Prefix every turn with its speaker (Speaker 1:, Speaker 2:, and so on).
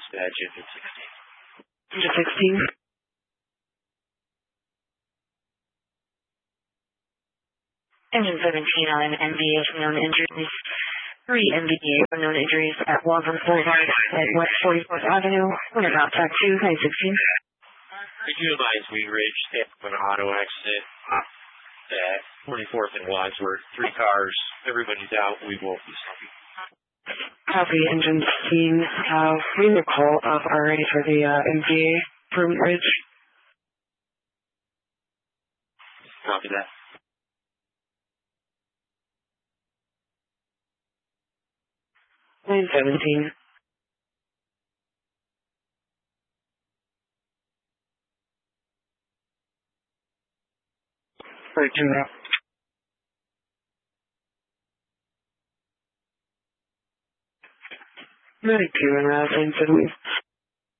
Speaker 1: dispatch engine 16.
Speaker 2: Engine 16. Engine 17 on NVA known injuries. 3 NVA known injuries at Waltham Boulevard at West 44th Avenue. We're about track 2, 916.
Speaker 1: Could you advise we reached an auto accident at 24th and Wadsworth? 3 cars. Everybody's out. We won't be stopping.
Speaker 2: Copy, Engine 16. We need a call off already for the NVA Improvement Bridge.
Speaker 1: Copy that.
Speaker 2: Line 17. Right, 2 up. Medic 2 and Line 7.